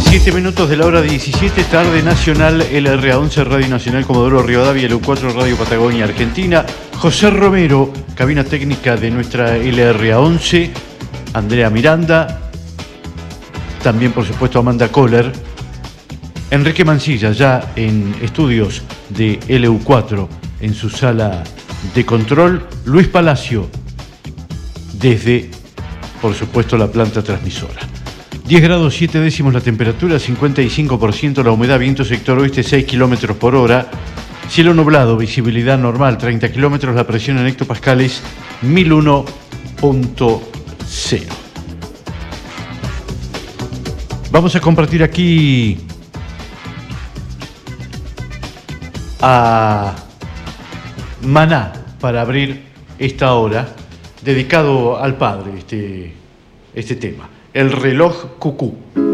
7 minutos de la hora 17, tarde nacional, LRA11, Radio Nacional Comodoro Rivadavia, LU4, Radio Patagonia, Argentina. José Romero, cabina técnica de nuestra LRA11, Andrea Miranda, también por supuesto Amanda Kohler, Enrique Mancilla ya en estudios de LU4 en su sala de control, Luis Palacio desde por supuesto la planta transmisora. 10 grados 7 décimos la temperatura, 55% la humedad, viento sector oeste 6 kilómetros por hora, cielo nublado, visibilidad normal 30 kilómetros, la presión en hectopascales 1001.0. Vamos a compartir aquí a Maná para abrir esta hora, dedicado al padre este tema. El reloj cucú.